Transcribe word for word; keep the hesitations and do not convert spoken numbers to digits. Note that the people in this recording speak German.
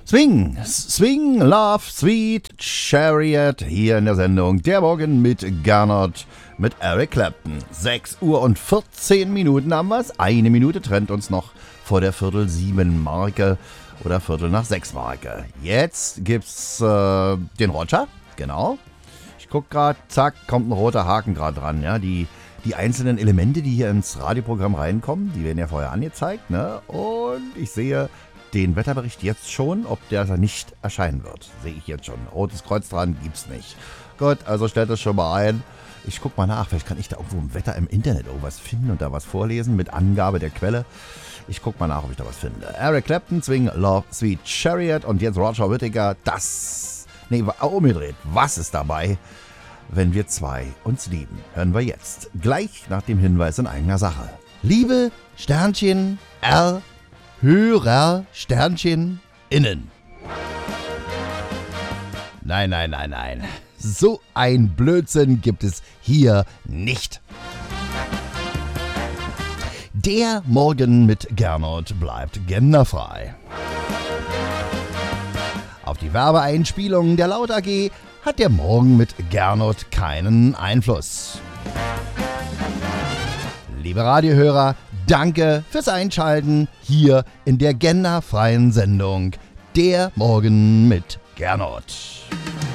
Swing, Swing, Love, Sweet Chariot, hier in der Sendung Der Morgen mit Gernot, mit Eric Clapton. sechs Uhr und vierzehn Minuten haben wir es. Eine Minute trennt uns noch vor der Viertel sieben Marke oder Viertel nach sechs Marke. Jetzt gibt's äh, den Roger, genau. Ich guck gerade, zack, kommt ein roter Haken gerade dran. Ja, die, die einzelnen Elemente, die hier ins Radioprogramm reinkommen, die werden ja vorher angezeigt, ne? Und ich sehe den Wetterbericht jetzt schon, ob der nicht erscheinen wird. Sehe ich jetzt schon. Rotes Kreuz dran gibt's nicht. Gut, also stellt das schon mal ein. Ich guck mal nach, vielleicht kann ich da irgendwo im Wetter im Internet irgendwas finden und da was vorlesen mit Angabe der Quelle. Ich guck mal nach, ob ich da was finde. Eric Clapton, Swing, Love, Sweet Chariot und jetzt Roger Whittaker. Das, nee, umgedreht. Was ist dabei, wenn wir zwei uns lieben? Hören wir jetzt. Gleich nach dem Hinweis in eigener Sache. Liebe Sternchen R Hörer, Sternchen, innen. Nein, nein, nein, nein. So ein Blödsinn gibt es hier nicht. Der Morgen mit Gernot bleibt genderfrei. Auf die Werbeeinspielungen der Laut A G hat der Morgen mit Gernot keinen Einfluss. Liebe Radiohörer, danke fürs Einschalten hier in der genderfreien Sendung Der Morgen mit Gernot.